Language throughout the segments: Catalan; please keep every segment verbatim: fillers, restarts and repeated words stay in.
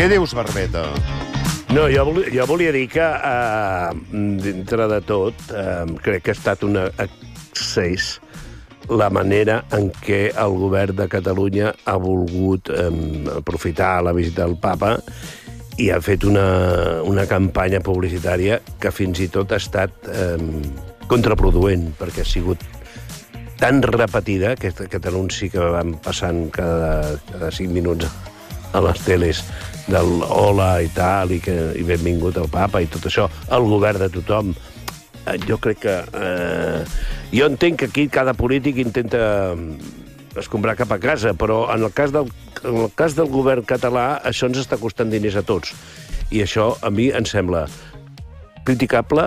Què dius, Barbeta? No, jo, vol, jo volia dir que, uh, dintre de tot, uh, crec que ha estat un excés la manera en què el govern de Catalunya ha volgut um, aprofitar la visita del papa i ha fet una, una campanya publicitària que fins i tot ha estat um, contraproduent, perquè ha sigut tan repetida, aquest, aquest anunci que van passant cada, cada cinc minuts a les teles del hola i tal, i, que, i benvingut al papa i tot això, el govern de tothom. Jo crec que... Eh, jo entenc que aquí cada polític intenta escombrar cap a casa, però en el cas del, en el cas del govern català això ens està costant diners a tots. I això a mi em sembla criticable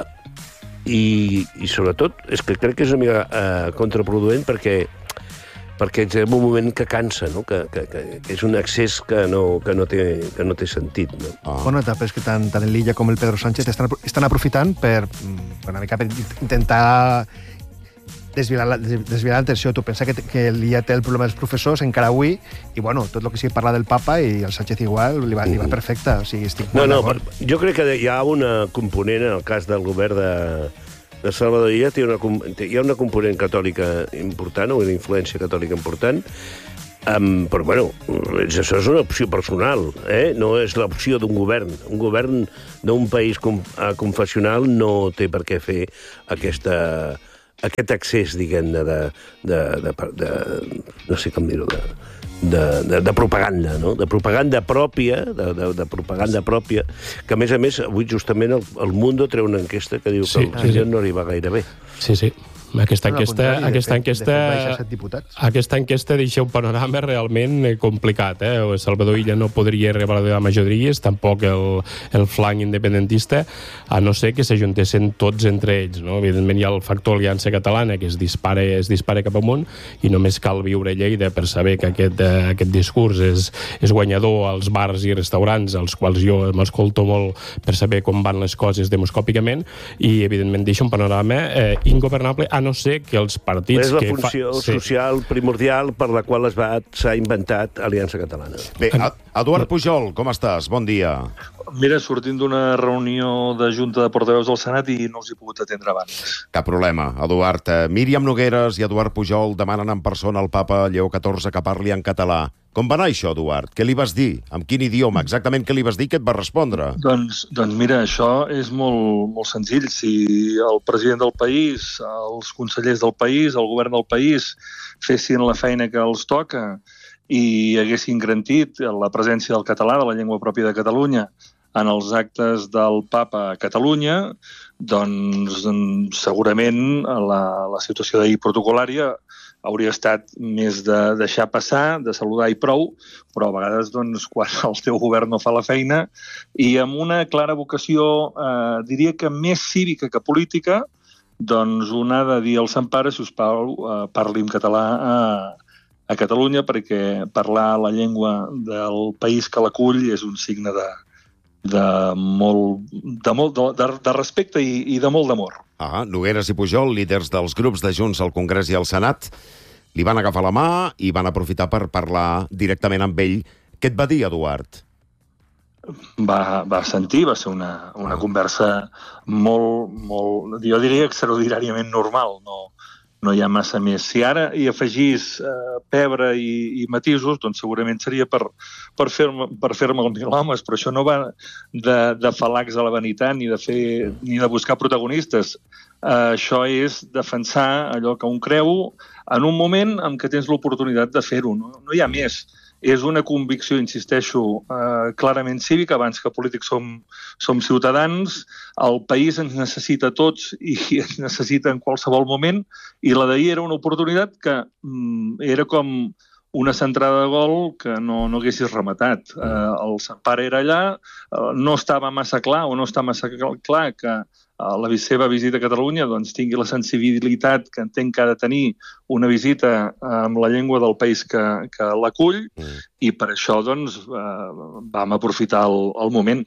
i, i sobretot és que crec que és una mica eh, contraproduent perquè perquè és un moment que cansa, no? que, que, que és un excés que no, que no, té, que no té sentit. No? Oh. Bona etapa és que tant, tant l'Illa com el Pedro Sánchez estan, estan aprofitant per, per una mica per intentar desviar la, desviar l'atenció. Tu pensa que, que l'Illa té el problema dels professors encara avui i, bueno, tot el que sigui parlar del papa i el Sánchez igual li va, li va perfecte. O sigui, estic no, no, jo crec que hi ha una component en el cas del govern de de Salvador Illa té una, hi ha una component catòlica important, o una influència catòlica important, um, però, bueno, això és una opció personal, eh? No és l'opció d'un govern. Un govern d'un país com, uh, confessional no té per què fer aquesta, aquest accés, diguem-ne, de, de, de, de, de... no sé com dir-ho, de... De, de, de propaganda, no? De propaganda pròpia, de, de, de propaganda pròpia, que a més a més, avui justament el, el Mundo treu una enquesta que diu que sí, el president sí. no arriba gaire bé. Sí, sí. Aquesta enquesta, aquesta, de enquesta, de aquesta enquesta deixa un panorama realment complicat. Eh? Salvador Illa no podria arribar a la majories, tampoc el, el flanc independentista, a no ser que s'ajuntessin tots entre ells. No? Evidentment hi ha el factor Aliança Catalana, que es dispara, es dispara cap amunt, i només cal viure a Lleida per saber que aquest, eh, aquest discurs és, és guanyador als bars i restaurants, als quals jo m'escolto molt per saber com van les coses demoscòpicament, i evidentment deixa un panorama eh, ingovernable, a no ser que els partits... És la que funció fa... social sí. primordial per la qual es va s'ha inventat Aliança Catalana. Bé, Eduard Pujol, com estàs? Bon dia. Mira, sortint d'una reunió de Junta de Portaveus del Senat i no us he pogut atendre abans. Cap problema, Eduard. Míriam Nogueres i Eduard Pujol demanen en persona al papa Lleó catorze que parli en català. Com va anar això, Eduard? Què li vas dir? Amb quin idioma? Exactament què li vas dir? Què et va respondre? Doncs, doncs mira, això és molt, molt senzill. Si el president del país, els consellers del país, el govern del país fessin la feina que els toca i haguessin garantit la presència del català, de la llengua pròpia de Catalunya, en els actes del papa a Catalunya, doncs segurament la, la situació d'ahir protocolària hauria estat més de deixar passar, de saludar i prou, però a vegades, doncs, quan el teu govern no fa la feina, i amb una clara vocació, eh, diria que més cívica que política, doncs un ha de dir al Sant Pare, si us plau, eh, parli en català a, a Catalunya, perquè parlar la llengua del país que l'acull és un signe de, de molt, de, molt, de, de respecte i, i de molt d'amor. Ah, Nogueres i Pujol, líders dels grups de Junts al Congrés i al Senat, li van agafar la mà i van aprofitar per parlar directament amb ell. Què et va dir, Eduard? Va, va sentir, va ser una, una conversa molt, molt, jo diria extraordinàriament normal, no, no hi ha massa més. Si ara hi afegís eh, pebre i, i matisos, doncs segurament seria per, per fer-me per fer-me el mil homes, però això no va de, de falacs a la vanitat ni de, fer, ni de buscar protagonistes. Uh, això és defensar allò que un creu en un moment en què tens l'oportunitat de fer-ho. No, no hi ha més. És una convicció, insisteixo, uh, clarament cívica. Abans que polítics som, som ciutadans. El país ens necessita tots i ens necessita en qualsevol moment. I la d'ahir era una oportunitat que mm, era com una centrada de gol que no, no haguessis rematat. Uh, el Sant Pare era allà, uh, no estava massa clar o no està massa clar que la seva visita a Catalunya doncs, tingui la sensibilitat que entenc que ha de tenir una visita amb la llengua del país que, que l'acull, mm. i per això doncs, eh, vam aprofitar el, el moment.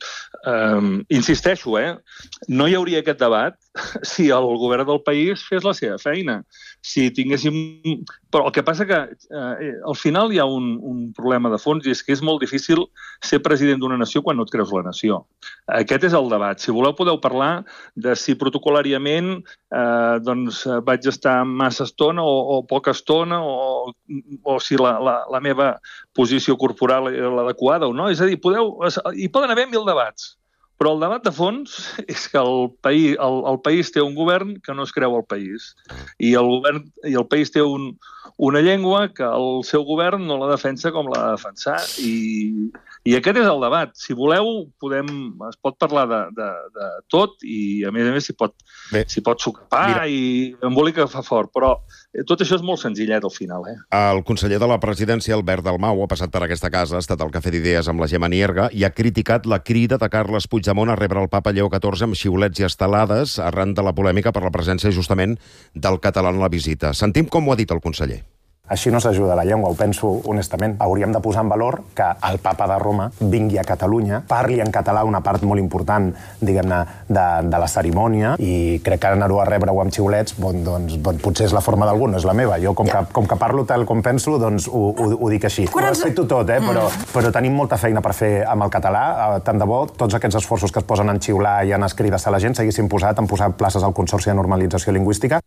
Eh, insisteixo, eh, no hi hauria aquest debat si el govern del país fes la seva feina. Si tinguéssim... Però el que passa que eh, al final hi ha un, un problema de fons, i és que és molt difícil ser president d'una nació quan no et creus la nació. Aquest és el debat. Si voleu podeu parlar de si protocolàriament eh, doncs, vaig estar massa estona o, o poca estona, o, o si la, la, la meva posició corporal era l'adequada o no. És a dir, podeu, hi poden haver mil debats. Però el debat de fons és que el país, el, el país té un govern que no es creu el país. I el, govern, i el país té un, una llengua que el seu govern no la defensa com l'ha de defensar. I, i aquest és el debat. Si voleu, podem, es pot parlar de, de, de tot i, a més a més, s'hi pot, pot socapar i embolica fa fort. Però tot això és molt senzillet al final. Eh? El conseller de la presidència, Albert Dalmau, ha passat per aquesta casa, ha estat al Cafè d'Idees amb la Gemma Nierga i ha criticat la crida de Carles Puigdemont a rebre el papa Lleó catorze amb xiulets i estelades arran de la polèmica per la presència justament del català en la visita. Sentim com ho ha dit el conseller. Així no s'ajuda la llengua, ho penso honestament. Hauríem de posar en valor que el papa de Roma vingui a Catalunya, parli en català una part molt important, diguem-ne, de, de la cerimònia, i crec que anar-ho a rebre-ho amb xiulets, bon, doncs, bon, potser és la forma d'algú, no és la meva. Jo, com que, com que parlo tal com penso, doncs ho, ho, ho dic així. Ho respecto tot, eh? però, però tenim molta feina per fer amb el català. Tant de bo, tots aquests esforços que es posen en xiular i en escridassar a la gent s'haguessin posat en posar places al Consorci de Normalització Lingüística.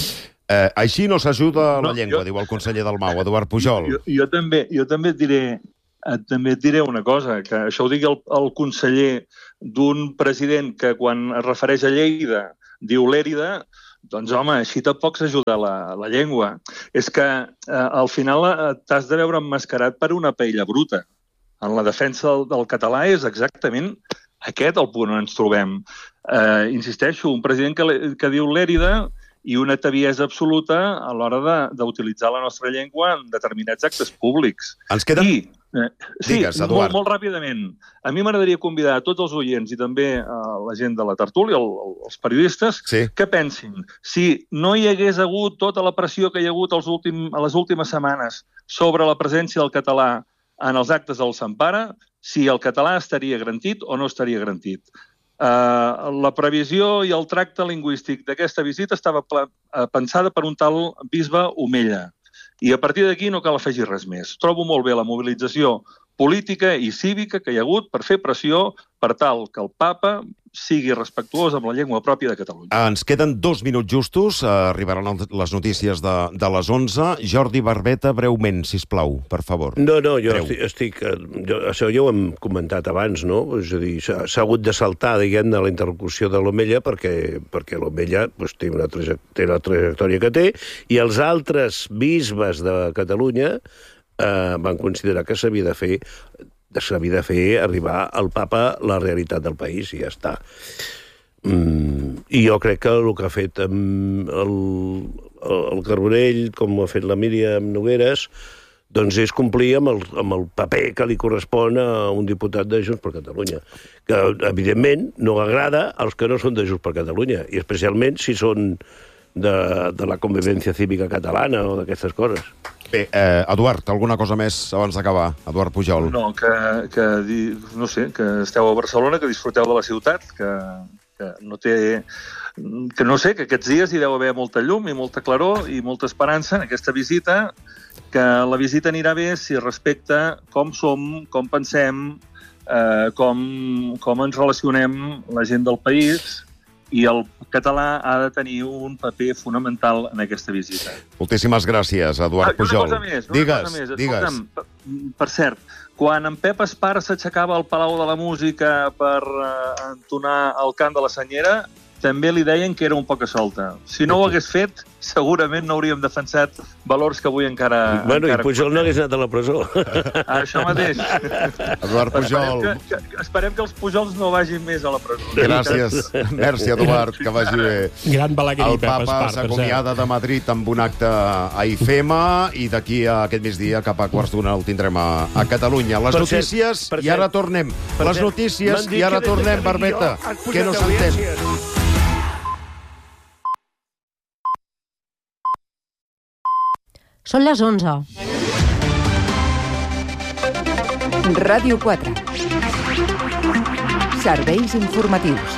Eh, així no s'ajuda la no, llengua, jo, diu el conseller Dalmau, Eduard Pujol. Jo, jo, també, jo també et diré, també et diré una cosa, que això ho digui el, el conseller d'un president que quan es refereix a Lleida diu l'Èrida, doncs home, així tampoc s'ajuda la, la llengua. És que eh, al final t'has de veure emmascarat per una paella bruta. En la defensa del, del català és exactament aquest el punt on ens trobem. Eh, insisteixo, un president que, que diu l'Èrida i una tebiesa absoluta a l'hora d'utilitzar la nostra llengua en determinats actes públics. Ens queden... I, eh, sí, Digues, Eduard. Molt, molt ràpidament. A mi m'agradaria convidar a tots els oients i també a la gent de la tertúlia, el, els periodistes, sí. que pensin, si no hi hagués hagut tota la pressió que hi ha hagut els últim, a les últimes setmanes sobre la presència del català en els actes del Sant Pare, si el català estaria garantit o no estaria garantit. Uh, la previsió i el tracte lingüístic d'aquesta visita estava pensada per un tal bisbe Omella. I a partir d'aquí no cal afegir res més. Trobo molt bé la mobilització política i cívica que hi ha hagut per fer pressió per tal que el papa sigui respectuós amb la llengua pròpia de Catalunya. Ens queden dos minuts justos, arribaran les notícies de, de les onze. Jordi Barbeta, breument, sisplau, per favor. No, no, jo Breu. estic... Jo, això ja ho hem comentat abans, no? És a dir, s'ha hagut de saltar, diguem-ne, la interlocució de l'Omella perquè, perquè l'Omella doncs, té, una té la trajectòria que té, i els altres bisbes de Catalunya eh, van considerar que s'havia de fer s'havia de fer arribar al papa la realitat del país, i ja està. Mm, I jo crec que el que ha fet el, el Carbonell, com ho ha fet la Míriam Nogueres, doncs és complir amb el, amb el paper que li correspon a un diputat de Junts per Catalunya, que evidentment no agrada als que no són de Junts per Catalunya, i especialment si són de, de la convivència cívica catalana o d'aquestes coses. Bé, eh, Eduard, alguna cosa més abans d'acabar? Eduard Pujol. No, que, que, no sé, que esteu a Barcelona, que disfruteu de la ciutat, que, que no té... que no sé, que aquests dies hi deu haver molta llum i molta claror i molta esperança en aquesta visita, que la visita anirà bé si respecta com som, com pensem, eh, com, com ens relacionem la gent del país, i el català ha de tenir un paper fonamental en aquesta visita. Moltíssimes gràcies, Eduard Pujol. Una cosa més, una digues, cosa més. digues. Escolta'm, per cert, quan en Pep Espar s'aixecava al Palau de la Música per uh, entonar el cant de la Senyera, també li deien que era un poc a solta. Si no ho hagués fet, segurament no hauríem defensat valors que avui encara... Bueno, encara i Pujol no hagués anat a la presó. Això mateix. Eduard Pujol. Esperem que, que, esperem que els Pujols no vagin més a la presó. Gràcies. Merci, Eduard, que vagi bé. Gran Balaguer i El Pep papa Espar, per s'acomiada de Madrid amb un acte a I F E M A i d'aquí a aquest migdia cap a quarts d'una el tindrem a, a Catalunya. Les Per cert, notícies per i ara cert, tornem. per Les cert, notícies m'han dit i ara que des de tornem, que vinc Barbeta, jo has que no posat s'entén. audiències. Són les onze. Ràdio quatre. Serveis informatius.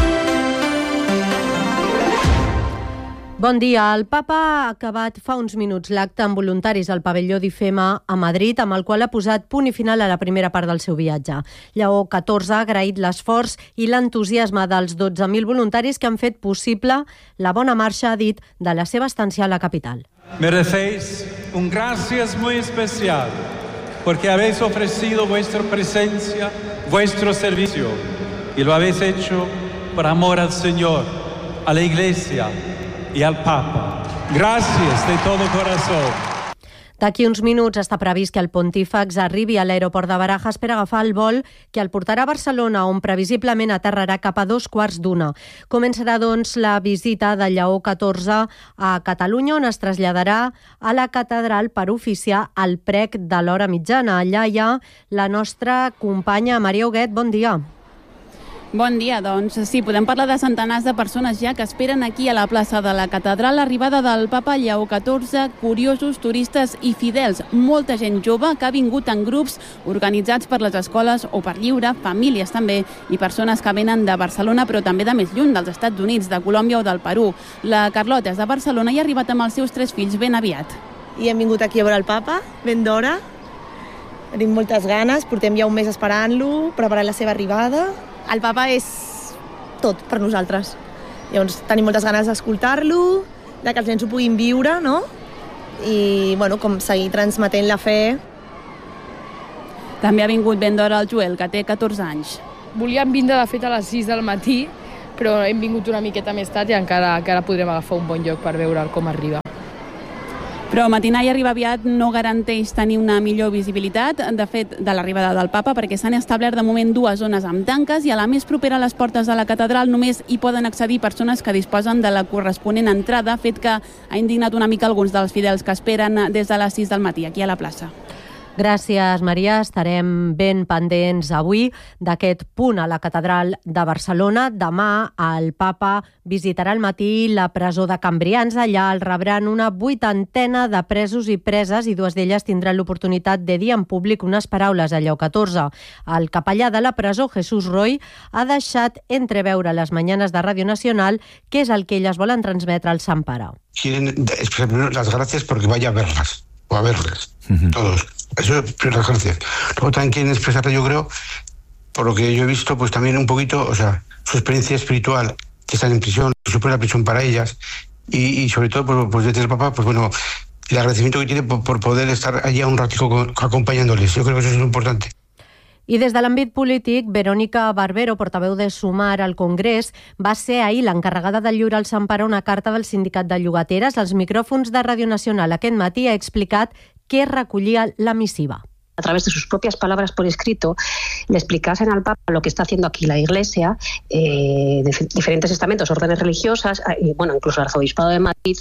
Bon dia. El papa ha acabat fa uns minuts l'acte amb voluntaris al pavelló d'IFEMA a Madrid, amb el qual ha posat punt i final a la primera part del seu viatge. Lleó catorze ha agraït l'esforç i l'entusiasme dels dotze mil voluntaris que han fet possible la bona marxa, ha dit, de la seva estància a la capital. Merecéis un gracias muy especial porque habéis ofrecido vuestra presencia, vuestro servicio, y lo habéis hecho por amor al Señor, a la Iglesia i al Papa. Gràcies de todo corazón. D'aquí uns minuts està previst que el pontífex arribi a l'aeroport de Barajas per agafar el vol que el portarà a Barcelona, on previsiblement aterrarà cap a dos quarts d'una. Començarà, doncs, la visita de Lleó catorze a Catalunya, on es traslladarà a la catedral per oficiar el prec de l'hora mitjana. Allà hi ha la nostra companya Maria Huguet. Bon dia. Bon dia, doncs sí, podem parlar de centenars de persones ja que esperen aquí a la plaça de la catedral l'arribada del papa Lleó catorze, curiosos, turistes i fidels. Molta gent jove que ha vingut en grups organitzats per les escoles o per lliure, famílies també, i persones que venen de Barcelona però també de més lluny, dels Estats Units, de Colòmbia o del Perú. La Carlota és de Barcelona i ha arribat amb els seus tres fills ben aviat. I hem vingut aquí a veure el papa, ben d'hora. Tenim moltes ganes, portem ja un mes esperant-lo, preparant la seva arribada. El papa és tot per nosaltres. Llavors tenim moltes ganes d'escoltar-lo, de que els nens ho puguin viure, no? I, bueno, com seguir transmetent la fe. També ha vingut ben d'hora el Joel, que té catorze anys. Volíem vindre, de fet, a les sis del matí, però hem vingut una miqueta més tard i encara, encara podrem agafar un bon lloc per veure com arriba. Però matinar i arribar aviat no garanteix tenir una millor visibilitat, de fet, de l'arribada del papa, perquè s'han establert de moment dues zones amb tanques i a la més propera a les portes de la catedral només hi poden accedir persones que disposen de la corresponent entrada, fet que ha indignat una mica alguns dels fidels que esperen des de les sis del matí aquí a la plaça. Gràcies, Maria. Estarem ben pendents avui d'aquest punt a la catedral de Barcelona. Demà el papa visitarà al matí la presó de Cambrians. Allà el rebran una vuitantena de presos i preses i dues d'elles tindran l'oportunitat de dir en públic unes paraules a Lleó catorze. El capellà de la presó, Jesús Roy, ha deixat entreveure a les mañanes de Ràdio Nacional què és el que elles volen transmetre al Sant Pare. Quieren expresar las gracias porque vaya a verlas, o a verles, uh-huh. todos. Eso es las gracias. Luego también quieren expresar, yo creo, por lo que yo he visto, pues también un poquito, o sea, su experiencia espiritual, que están en prisión, supone la prisión para ellas, y, y sobre todo, pues, pues desde el Papa, pues bueno, el agradecimiento que tiene por, por poder estar allá un ratico con, acompañándoles. Yo creo que eso es importante. I des de l'àmbit polític, Verónica Barbero, portaveu de Sumar al Congrés, va ser ahir l'encarregada de lliurar al Sant Pare una carta del sindicat de llogateres. Als micròfons de Ràdio Nacional aquest matí ha explicat què recollia la missiva. A través de sus propias palabras por escrito, le explicasen al Papa lo que está haciendo aquí la Iglesia, eh, de diferentes estamentos, órdenes religiosas, y bueno, incluso el Arzobispado de Madrid,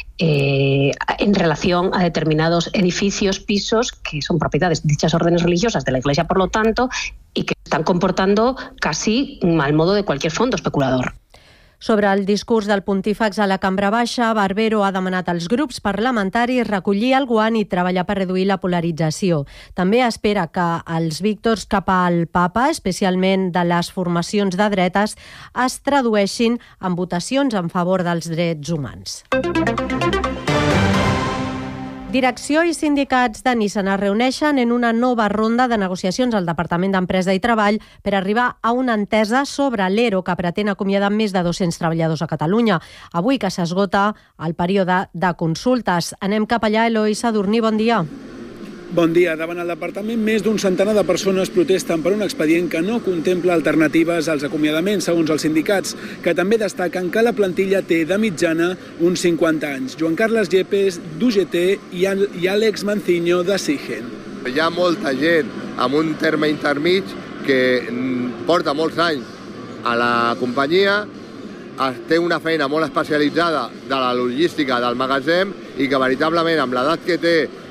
eh, en relación a determinados edificios, pisos, que son propiedades de dichas órdenes religiosas de la Iglesia, por lo tanto, y que están comportando casi al modo de cualquier fondo especulador. Sobre el discurs del pontífex a la Cambra Baixa, Barbero ha demanat als grups parlamentaris recollir el guant i treballar per reduir la polarització. També espera que els víctors cap al papa, especialment de les formacions de dretes, es tradueixin en votacions en favor dels drets humans. Direcció i sindicats de Nissan es reuneixen en una nova ronda de negociacions al Departament d'Empresa i Treball per arribar a una entesa sobre l'E R O que pretén acomiadar més de dos-cents treballadors a Catalunya. Avui que s'esgota el període de consultes. Anem cap allà, Eloi Sadurní, bon dia. Bon dia. Davant el departament, més d'un centenar de persones protesten per un expedient que no contempla alternatives als acomiadaments, segons els sindicats, que també destaquen que la plantilla té de mitjana uns cinquanta anys. Joan Carles Yepes, d'U G T, i Àlex Manciño, de Sigen. Hi ha molta gent amb un terme intermig que porta molts anys a la companyia, té una feina molt especialitzada de la logística del magatzem i que veritablement amb l'edat que té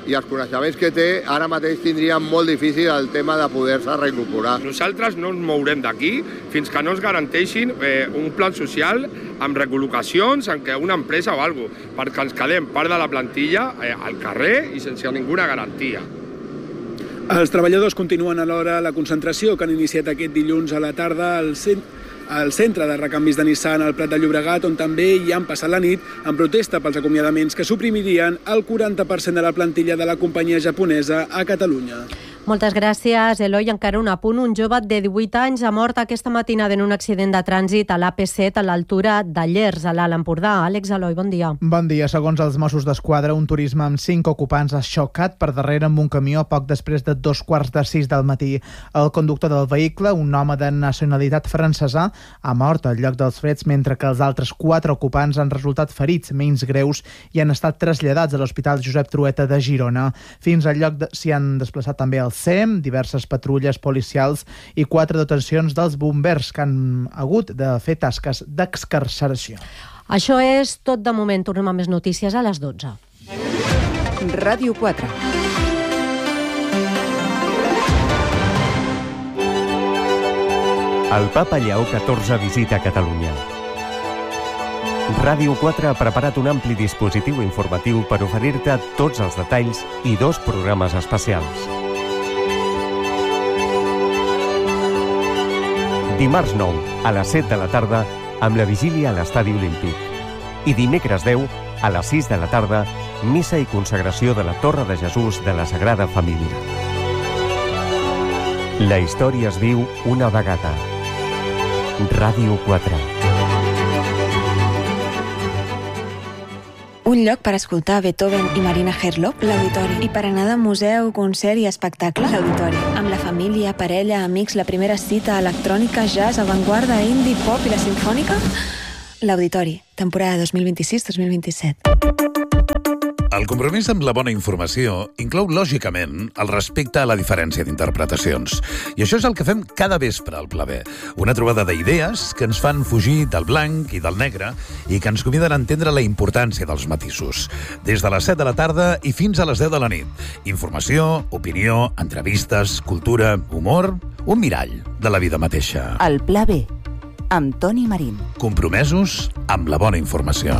i els coneixements que té, ara mateix tindrien molt difícil el tema de poder-se reincorporar. Nosaltres no ens mourem d'aquí fins que no ens garanteixin eh, un plan social amb recol·locacions, en què una empresa o alguna cosa, perquè ens quedem part de la plantilla eh, al carrer i sense ninguna garantia. Els treballadors continuen alhora la concentració que han iniciat aquest dilluns a la tarda al centre al centre de recanvis de Nissan al Prat de Llobregat, on també hi han passat la nit en protesta pels acomiadaments que suprimirien el quaranta per cent de la plantilla de la companyia japonesa a Catalunya. Moltes gràcies, Eloi. Encara un apunt. Un jove de divuit anys ha mort aquesta matinada en un accident de trànsit a l'A P set a l'altura de Llers, a l'Alt Empordà. Àlex, Eloi, bon dia. Bon dia. Segons els Mossos d'Esquadra, un turisme amb cinc ocupants ha xocat per darrere amb un camió poc després de dos quarts de sis del matí. El conductor del vehicle, un home de nacionalitat francesa, ha mort al lloc dels fets, mentre que els altres quatre ocupants han resultat ferits menys greus i han estat traslladats a l'Hospital Josep Trueta de Girona. Fins al lloc de... s'hi han desplaçat també els C E M, diverses patrulles policials i quatre dotacions dels bombers que han hagut de fer tasques d'excarceració. Això és tot de moment. Tornem a més notícies a les dotze. Ràdio quatre. El papa Lleó catorze visita Catalunya. Ràdio quatre ha preparat un ampli dispositiu informatiu per oferir-te tots els detalls i dos programes especials. Dimarts nou, a les set de la tarda, amb la vigília a l'Estadi Olímpic. I dimecres deu, a les sis de la tarda, missa i consagració de la Torre de Jesús de la Sagrada Família. La història es viu una vegada. Ràdio quatre. Un lloc per escoltar Beethoven i Marina Herlop, l'Auditori. I per anar de museu, concert i espectacle, l'Auditori. Amb la família, parella, amics, la primera cita, electrònica, jazz, avantguarda, indie, pop i la sinfònica, l'Auditori. Temporada dos mil vint-i-sis dos mil vint-i-set. El compromís amb la bona informació inclou, lògicament, el respecte a la diferència d'interpretacions. I això és el que fem cada vespre al Pla B. Una trobada d'idees que ens fan fugir del blanc i del negre i que ens conviden a entendre la importància dels matisos. Des de les set de la tarda i fins a les deu de la nit. Informació, opinió, entrevistes, cultura, humor, un mirall de la vida mateixa. El Pla B, amb Toni Marín. Compromesos amb la bona informació.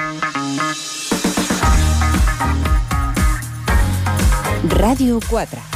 Ràdio quatre.